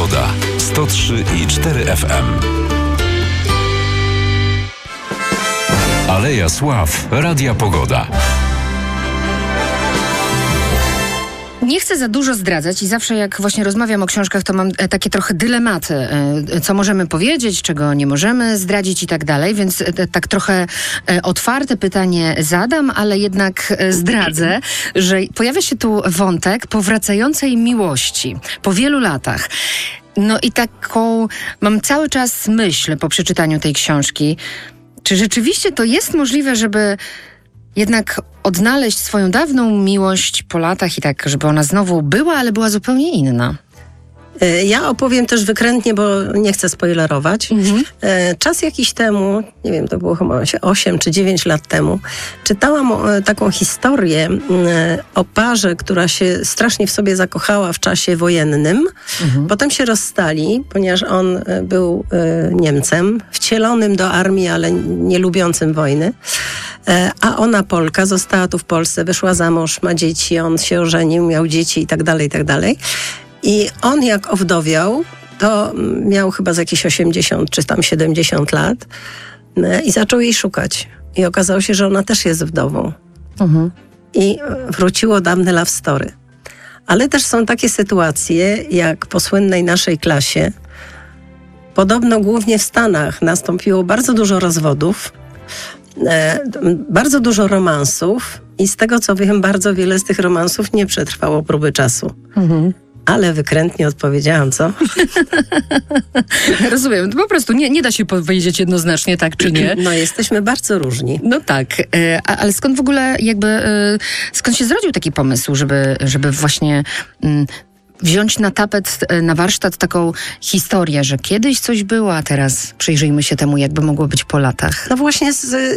Pogoda. 103,4 FM. Aleja Sław. Radia Pogoda. Nie chcę za dużo zdradzać i zawsze jak właśnie rozmawiam o książkach, to mam takie trochę dylematy, co możemy powiedzieć, czego nie możemy zdradzić i tak dalej, więc tak trochę otwarte pytanie zadam, ale jednak zdradzę, że pojawia się tu wątek powracającej miłości po wielu latach. No i taką mam cały czas myśl po przeczytaniu tej książki, czy rzeczywiście to jest możliwe, żeby jednak odnaleźć swoją dawną miłość po latach i tak, żeby ona znowu była, ale była zupełnie inna. Ja opowiem też wykrętnie, bo nie chcę spoilerować. Czas jakiś temu, nie wiem, to było chyba 8 czy 9 lat temu, czytałam taką historię o parze, która się strasznie w sobie zakochała w czasie wojennym. Potem się rozstali, ponieważ on był Niemcem, wcielonym do armii, ale nie lubiącym wojny. A ona Polka, została tu w Polsce, wyszła za mąż, ma dzieci, on się ożenił, miał dzieci i tak dalej, i tak dalej. I on jak owdowiał, to miał chyba z jakieś 80 czy tam 70 lat i zaczął jej szukać. I okazało się, że ona też jest wdową. I wróciło dawne love story. Ale też są takie sytuacje, jak po słynnej naszej klasie. Podobno głównie w Stanach nastąpiło bardzo dużo rozwodów, bardzo dużo romansów i z tego co wiem, bardzo wiele z tych romansów nie przetrwało próby czasu. Ale wykrętnie odpowiedziałam, co? Rozumiem. Po prostu nie da się powiedzieć jednoznacznie tak czy nie. No jesteśmy bardzo różni. No tak. Ale skąd w ogóle skąd się zrodził taki pomysł, żeby właśnie wziąć na tapet, na warsztat taką historię, że kiedyś coś było, a teraz przyjrzyjmy się temu, jakby mogło być po latach. No właśnie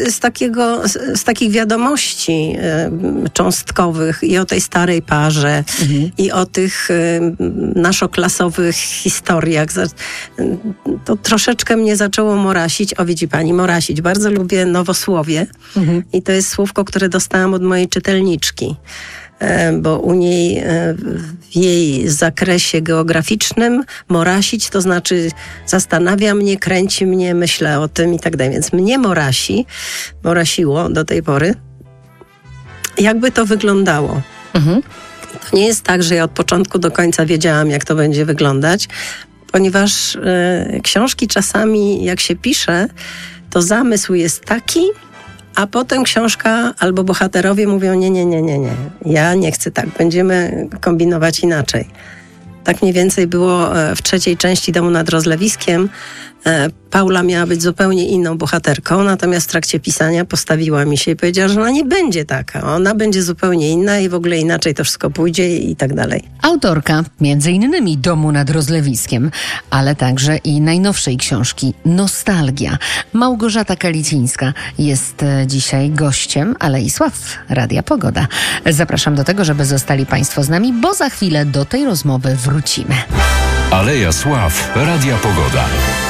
z takich wiadomości cząstkowych i o tej starej parze i o tych naszoklasowych historiach. To troszeczkę mnie zaczęło morasić. O, widzi pani, morasić. Bardzo lubię nowosłowie i to jest słówko, które dostałam od mojej czytelniczki. Bo u niej w jej zakresie geograficznym morasić to znaczy zastanawia mnie, kręci mnie, myślę o tym i tak dalej. Więc mnie morasiło do tej pory. Jakby to wyglądało? To nie jest tak, że ja od początku do końca wiedziałam, jak to będzie wyglądać, ponieważ książki czasami, jak się pisze, to zamysł jest taki, a potem książka albo bohaterowie mówią nie, ja nie chcę tak, będziemy kombinować inaczej. Tak mniej więcej było w trzeciej części Domu nad Rozlewiskiem. Paula miała być zupełnie inną bohaterką, natomiast w trakcie pisania postawiła mi się i powiedziała, że ona nie będzie taka, ona będzie zupełnie inna i w ogóle inaczej to wszystko pójdzie i tak dalej. Autorka między innymi Domu nad Rozlewiskiem, ale także i najnowszej książki Nostalgia. Małgorzata Kalicińska jest dzisiaj gościem Alei Sław Radia Pogoda. Zapraszam do tego, żeby zostali Państwo z nami, bo za chwilę do tej rozmowy wrócimy. Aleja Sław. Radia Pogoda.